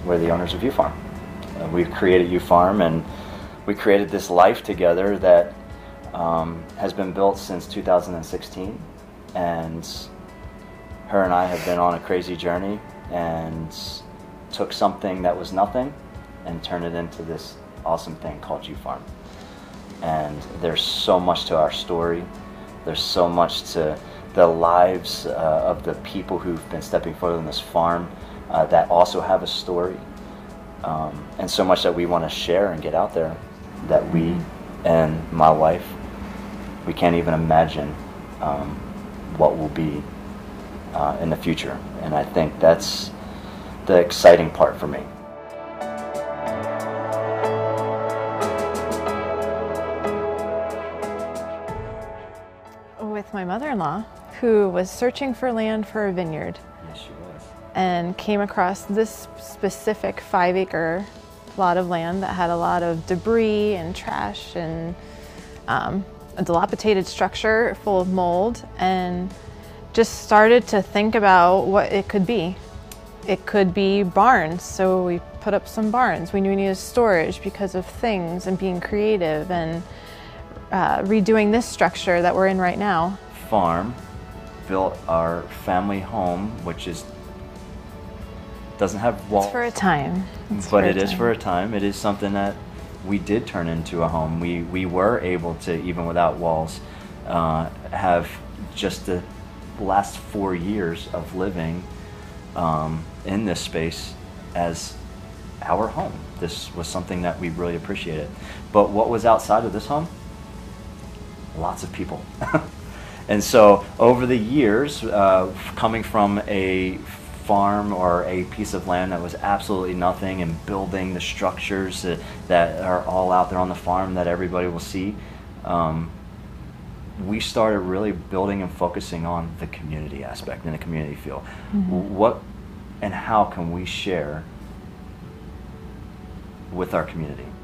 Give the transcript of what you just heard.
we're the owners of U Farm. We've created U Farm, and we created this life together that has been built since 2016, and her and I have been on a crazy journey and took something that was nothing and turned it into this awesome thing called U Farm. And there's so much to our story. There's so much to the lives of the people who've been stepping forward on this farm that also have a story, and so much that we want to share and get out there that we and my wife, we can't even imagine what will be in the future. And I think that's the exciting part for me. With my mother-in-law, who was searching for land for a vineyard. Yes, she was. And came across this specific 5-acre plot of land that had a lot of debris and trash and a dilapidated structure full of mold, and just started to think about what it could be. It could be barns, so we put up some barns. We knew we needed storage because of things and being creative, and redoing this structure that we're in right now. Farm built our family home, which doesn't have walls. It's for a time. But it is for a time. It is something that we did turn into a home. We were able to, even without walls, have just the last 4 years of living in this space as our home. This was something that we really appreciated. But what was outside of this home? Lots of people. And so over the years, coming from a farm or a piece of land that was absolutely nothing, and building the structures that are all out there on the farm that everybody will see, we started really building and focusing on the community aspect and the community feel. Mm-hmm. What and how can we share with our community?